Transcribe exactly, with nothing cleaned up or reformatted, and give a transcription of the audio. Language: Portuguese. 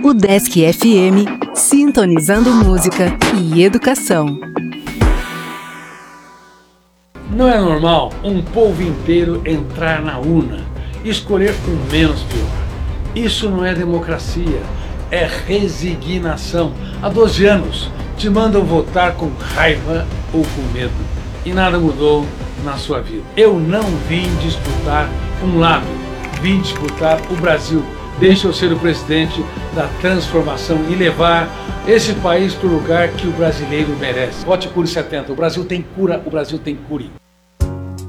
Udesc F M, sintonizando música e educação. Não é normal um povo inteiro entrar na urna e escolher o menos pior. Isso não é democracia, é resignação. Há doze anos te mandam votar com raiva ou com medo e nada mudou na sua vida. Eu não vim disputar um lado, vim disputar o Brasil. Deixa eu ser o presidente da transformação e levar esse país para o lugar que o brasileiro merece. Vote Cure setenta. O Brasil tem cura, o Brasil tem cure.